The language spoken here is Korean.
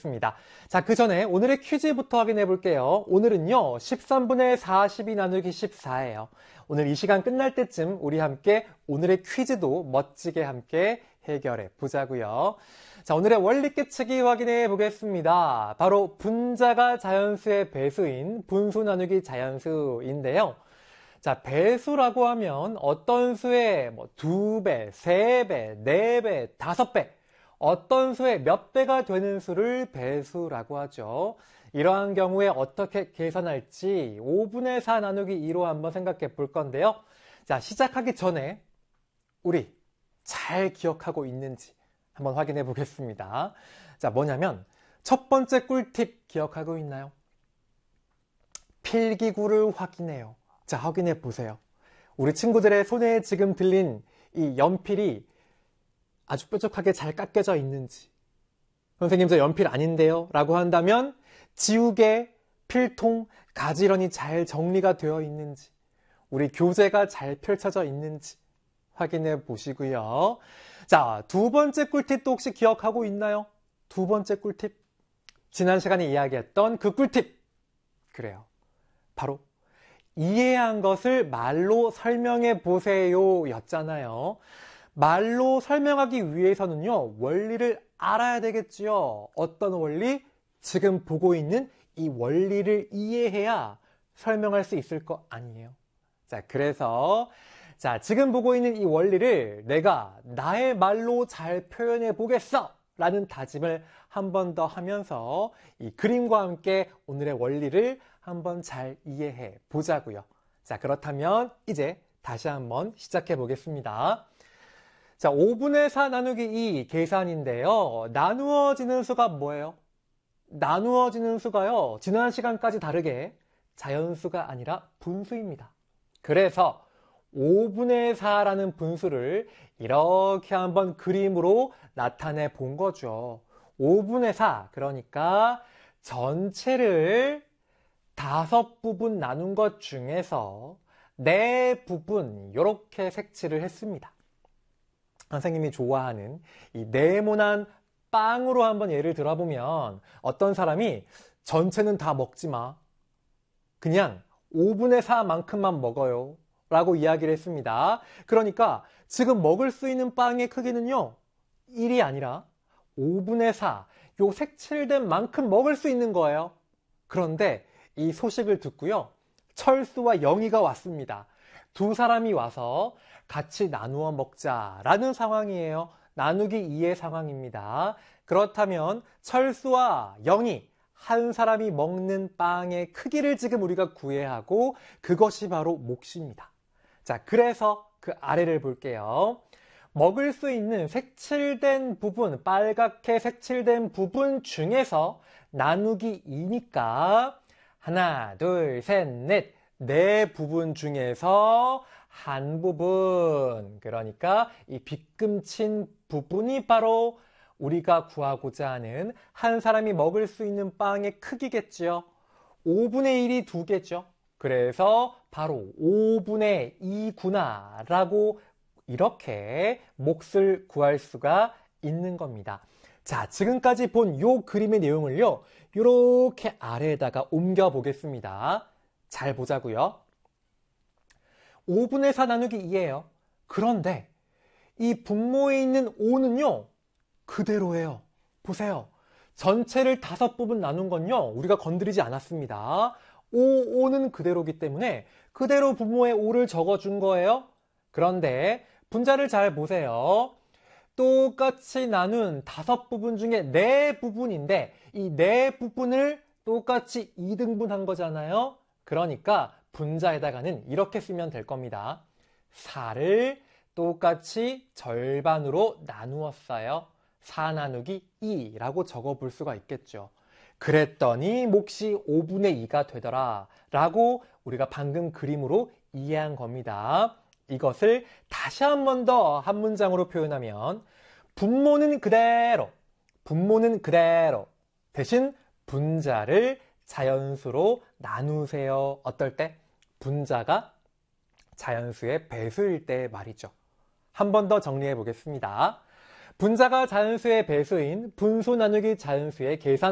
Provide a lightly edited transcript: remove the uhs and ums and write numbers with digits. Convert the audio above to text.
보겠습니다. 자, 그 전에 오늘의 퀴즈부터 확인해 볼게요. 오늘은요, 13분의 42 나누기 14예요. 오늘 이 시간 끝날 때쯤 우리 함께 오늘의 퀴즈도 멋지게 함께 해결해 보자고요. 자, 오늘의 원리 깨치기 확인해 보겠습니다. 바로 분자가 자연수의 배수인 분수 나누기 자연수인데요. 자, 배수라고 하면 어떤 수의 2배, 3배, 4배, 5배, 어떤 수의 몇 배가 되는 수를 배수라고 하죠. 이러한 경우에 어떻게 계산할지 5분의 4 나누기 2로 한번 생각해 볼 건데요. 자, 시작하기 전에 우리 잘 기억하고 있는지 한번 확인해 보겠습니다. 자, 뭐냐면 첫 번째 꿀팁 기억하고 있나요? 필기구를 확인해요. 자, 확인해 보세요. 우리 친구들의 손에 지금 들린 이 연필이 아주 뾰족하게 잘 깎여져 있는지, 선생님 저 연필 아닌데요? 라고 한다면 지우개, 필통, 가지런히 잘 정리가 되어 있는지, 우리 교재가 잘 펼쳐져 있는지 확인해 보시고요. 자, 두 번째 꿀팁도 혹시 기억하고 있나요? 두 번째 꿀팁. 지난 시간에 이야기했던 그 꿀팁. 그래요. 바로 이해한 것을 말로 설명해 보세요 였잖아요. 말로 설명하기 위해서는요, 원리를 알아야 되겠지요. 어떤 원리? 지금 보고 있는 이 원리를 이해해야 설명할 수 있을 거 아니에요. 자, 그래서 지금 보고 있는 이 원리를 내가 나의 말로 잘 표현해 보겠어 라는 다짐을 한 번 더 하면서 이 그림과 함께 오늘의 원리를 한번 잘 이해해 보자고요. 자, 그렇다면 이제 다시 한번 시작해 보겠습니다. 자, 5분의 4 나누기 2 계산인데요. 나누어지는 수가 뭐예요? 나누어지는 수가요, 지난 시간까지 다르게 자연수가 아니라 분수입니다. 그래서 5분의 4라는 분수를 이렇게 한번 그림으로 나타내 본 거죠. 5분의 4, 그러니까 전체를 5부분 나눈 것 중에서 4부분 이렇게 색칠을 했습니다. 선생님이 좋아하는 이 네모난 빵으로 한번 예를 들어보면 어떤 사람이 전체는 다 먹지 마, 그냥 5분의 4만큼만 먹어요 라고 이야기를 했습니다. 그러니까 지금 먹을 수 있는 빵의 크기는요, 1이 아니라 5분의 4, 요 색칠된 만큼 먹을 수 있는 거예요. 그런데 이 소식을 듣고요, 철수와 영희가 왔습니다. 두 사람이 와서 같이 나누어 먹자라는 상황이에요. 나누기 2의 상황입니다. 그렇다면 철수와 영희, 한 사람이 먹는 빵의 크기를 지금 우리가 구해야 하고, 그것이 바로 몫입니다. 자, 그래서 그 아래를 볼게요. 먹을 수 있는 색칠된 부분, 빨갛게 색칠된 부분 중에서 나누기 2니까 하나, 둘, 셋, 넷, 네 부분 중에서 한 부분, 그러니까 이 빗금친 부분이 바로 우리가 구하고자 하는 한 사람이 먹을 수 있는 빵의 크기겠죠. 5분의 1이 2개죠. 그래서 바로 5분의 2구나 라고 이렇게 몫을 구할 수가 있는 겁니다. 자, 지금까지 본 요 그림의 내용을요, 이렇게 아래에다가 옮겨 보겠습니다. 잘 보자고요. 5분의 4 나누기 2예요. 그런데 이 분모에 있는 5는요, 그대로예요. 보세요. 전체를 5부분 나눈 건요, 우리가 건드리지 않았습니다. 5는 그대로기 때문에 그대로 분모에 5를 적어준 거예요. 그런데 분자를 잘 보세요. 똑같이 나눈 5부분 중에 4부분인데 이 4부분을 똑같이 2등분한 거잖아요. 그러니까 분자에다가는 이렇게 쓰면 될 겁니다. 4를 똑같이 절반으로 나누었어요. 4 나누기 2라고 적어볼 수가 있겠죠. 그랬더니 몫이 5분의 2가 되더라 라고 우리가 방금 그림으로 이해한 겁니다. 이것을 다시 한 번 더 한 문장으로 표현하면 분모는 그대로, 대신 분자를 자연수로 나누세요. 어떨 때? 분자가 자연수의 배수일 때 말이죠. 한 번 더 정리해 보겠습니다. 분자가 자연수의 배수인 분수 나누기 자연수의 계산